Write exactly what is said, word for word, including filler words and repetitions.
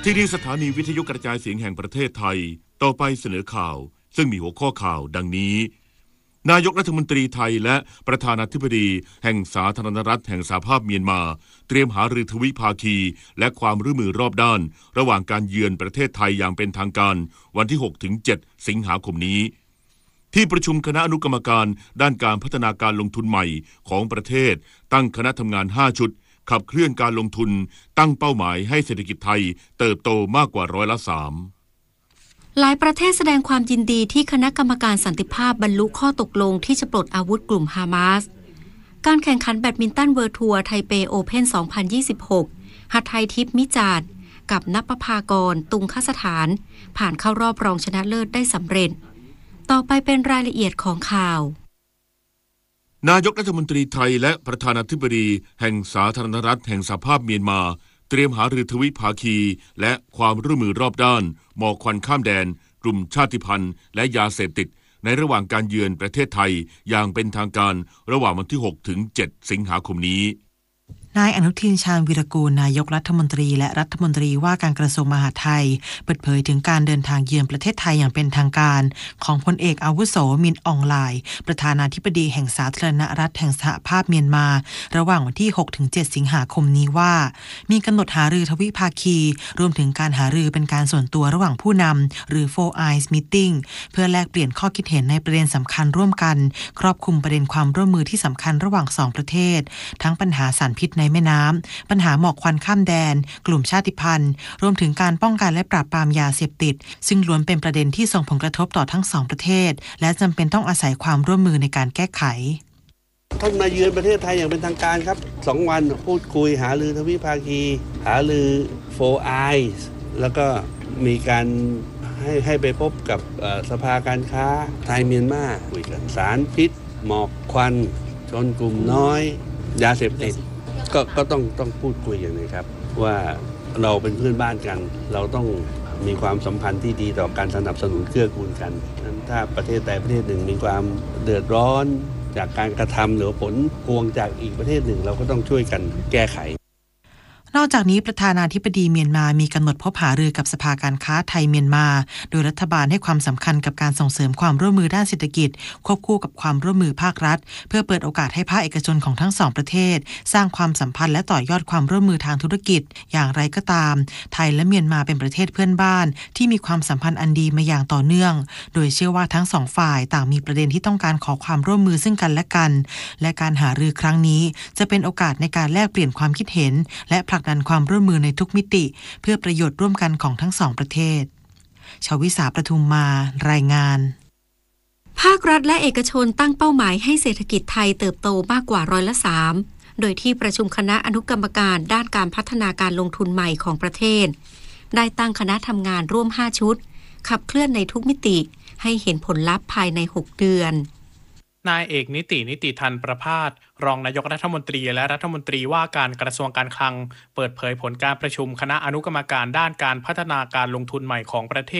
ที่นี่สถานีวิทยุกระจายเสียงแห่งประเทศไทยต่อไปเสนอข่าวซึ่งมีหัวข้อข่าวดังนี้นายกรัฐมนตรีไทยและประธานาธิบดีแห่งสาธารณรัฐแห่งสหภาพเมียนมาเตรียมหารือทวิภาคีและความร่วมมือรอบด้านระหว่างการเยือนประเทศไทยอย่างเป็นทางการวันที่ หกถึงเจ็ด สิงหาคมนี้ที่ประชุมคณะอนุกรรมการด้านการพัฒนาการลงทุนใหม่ของประเทศตั้งคณะทำงานห้าชุดขับเคลื่อนการลงทุนตั้งเป้าหมายให้เศรษฐกิจไทยเติบโตมากกว่าร้อยละสามหลายประเทศแสดงความยินดีที่คณะกรรมการสันติภาพบรรลุข้อตกลงที่จะปลดอาวุธกลุ่มฮามาสการแข่งขันแบดมินตันเวิลด์ทัวร์ไทเปโอเพ่น สองพันยี่สิบหก หัตถ์ไทยทิพย์มิจาดกับณปภากรตุงคสถานผ่านเข้ารอบรองชนะเลิศได้สำเร็จต่อไปเป็นรายละเอียดของข่าวนายกรัฐมนตรีไทยและประธานาธิบดีแห่งสาธารณรัฐแห่งสหภาพเมียนมาเตรียมหารือทวิภาคีและความร่วมมือรอบด้านหมอกควันข้ามแดนกลุ่มชาติพันธุ์และยาเสพติดในระหว่างการเยือนประเทศไทยอย่างเป็นทางการระหว่างวันที่ หกถึงเจ็ด สิงหาคมนี้นายอนุทินชาญวีรกูลนายกรัฐมนตรีและรัฐมนตรีว่าการกระทรวงมหาดไทยเปิดเผยถึงการเดินทางเยือนประเทศไทยอย่างเป็นทางการของพลเอกอาวุโสมินอองไลน์ประธานาธิบดีแห่งสาธารณรัฐแห่งสหภาพเมียนมาระหว่างวันที่ หกถึงเจ็ด สิงหาคมนี้ว่ามีกำหนดหารือทวิภาคีรวมถึงการหารือเป็นการส่วนตัวระหว่างผู้นำหรือ Four Eyes Meeting เพื่อแลกเปลี่ยนข้อคิดเห็นในประเด็นสำคัญร่วมกันครอบคลุมประเด็นความร่วมมือที่สำคัญระหว่างสองประเทศทั้งปัญหาสารพิษในแม่น้ำปัญหาหมอกควันข้ามแดนกลุ่มชาติพันธุ์รวมถึงการป้องกันและปราบปรามยาเสพติดซึ่งล้วนเป็นประเด็นที่ส่งผลกระทบต่อทั้งสองประเทศและจำเป็นต้องอาศัยความร่วมมือในการแก้ไขท่านมาเยือนประเทศไทยอย่างเป็นทางการครับสองวันพูดคุยหารือทวิภาคีหารือ Four Eyes แล้วก็มีการให้ให้ไปพบกับสภาการค้าไทยเมียนมาคุยกันสารพิษหมอกควันชนกลุ่มน้อยยาเสพติดก็ก็ต้องต้องพูดคุยอย่างนี้ครับว่าเราเป็นเพื่อนบ้านกันเราต้องมีความสัมพันธ์ที่ดีต่อการสนับสนุนเกื้อกูลกันนั้นถ้าประเทศใดประเทศหนึ่งมีความเดือดร้อนจากการกระทำหรือผลพวงจากอีกประเทศหนึ่งเราก็ต้องช่วยกันแก้ไขนอกจากนี้ประธานาธิบดีเมียนมามีกำหนดพบหารือกับสภาการค้าไทยเมียนมาโดยรัฐบาลให้ความสำคัญกับการส่งเสริมความร่วมมือด้านเศรษฐกิจควบคู่กับความร่วมมือภาครัฐเพื่อเปิดโอกาสให้ภาคเอกชนของทั้งสองประเทศสร้างความสัมพันธ์และต่อยอดความร่วมมือทางธุรกิจอย่างไรก็ตามไทยและเมียนมาเป็นประเทศเพื่อนบ้านที่มีความสัมพันธ์อันดีมาอย่างต่อเนื่องโดยเชื่อว่าทั้งสองฝ่ายต่างมีประเด็นที่ต้องการขอความร่วมมือซึ่งกันและกันและการหารือครั้งนี้จะเป็นโอกาสในการแลกเปลี่ยนความคิดเห็นและผลักดันความร่วมมือในทุกมิติเพื่อประโยชน์ร่วมกันของทั้งสองประเทศชวิสาประทุมมารายงานภาครัฐและเอกชนตั้งเป้าหมายให้เศรษฐกิจไทยเติบโตมากกว่าร้อยละสามโดยที่ประชุมคณะอนุกรรมการด้านการพัฒนาการลงทุนใหม่ของประเทศได้ตั้งคณะทำงานร่วมห้าชุดขับเคลื่อนในทุกมิติให้เห็นผลลัพธ์ภายในหกเดือนนายเอกนิตินิติธันประภาสรองนายกรัฐมนตรีและรัฐมนตรีว่าการกระทรวงการคลังเปิดเผยผลการประชุมคณะอนุกรรมการด้านการพัฒนาการลงทุนใหม่ของประเทศ